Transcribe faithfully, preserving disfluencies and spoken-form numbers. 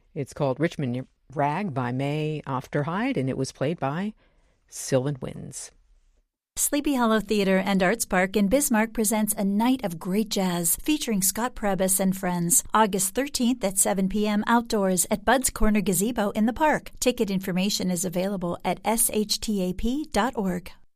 It's called Richmond Rag by May Ofterhide, and it was played by Sylvan Winds. Sleepy Hollow Theater and Arts Park in Bismarck presents a night of great jazz featuring Scott Prebis and friends. August thirteenth at seven p.m. outdoors at Bud's Corner Gazebo in the park. Ticket information is available at s h t a p dot org.